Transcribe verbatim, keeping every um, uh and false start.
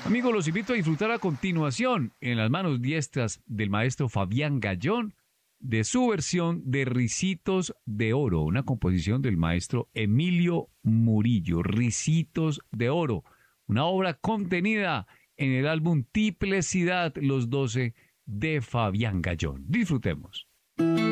Amigos, los invito a disfrutar a continuación en las manos diestras del maestro Fabián Gallón de su versión de Ricitos de Oro, una composición del maestro Emilio Murillo, Ricitos de Oro, una obra contenida en el álbum Tiplicidad, los doce de Fabián Gallón. Disfrutemos.